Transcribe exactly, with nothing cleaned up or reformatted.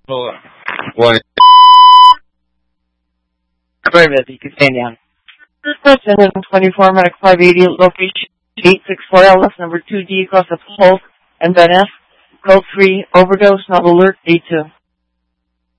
One. Very busy. You can stand down. First person in twenty-four, medic five eighty, location eight six four L S, number two D, across the Polk and Van Ness. Code three, overdose, not alert, eight two.